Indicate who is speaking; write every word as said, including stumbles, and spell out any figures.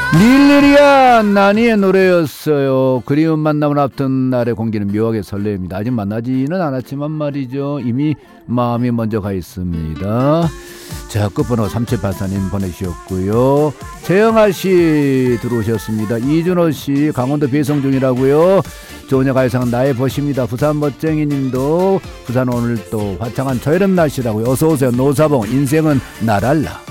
Speaker 1: 릴리리아 나니의 노래였어요. 그리운 만남을 앞둔 날의 공기는 묘하게 설레입니다. 아직 만나지는 않았지만 말이죠, 이미 마음이 먼저 가 있습니다. 자, 끝번호 삼칠팔사 님 보내주셨고요. 최영아씨 들어오셨습니다. 이준호씨 강원도 배송 중이라고요. 조녀 가요상 나의 벗입니다. 부산 멋쟁이님도 부산 오늘 또 화창한 저여름 날씨라고요. 어서오세요. 노사봉 인생은 날알라.